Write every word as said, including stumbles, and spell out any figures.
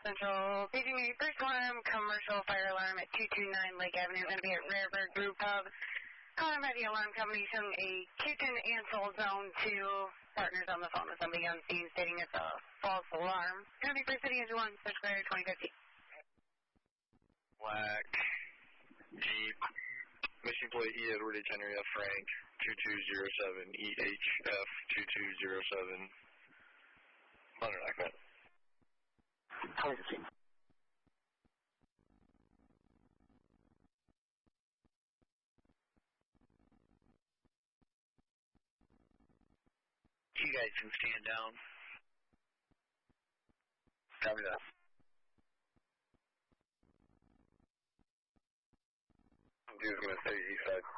Central, paging a first alarm commercial fire alarm at two two nine Lake Avenue, going to be at Rarebird Brew Pub. Calling by the alarm company showing a kitchen Ansel zone two. Partners on the phone with somebody on scene stating it's a false alarm. Going to be for City Engine one, Search Clear twenty fifty. Black Jeep. Mission plate E Edward H Henry F Frank two two zero seven E H F two two zero seven. Thunder like that. You guys can stand down. Copy that. I'm just going to say east side.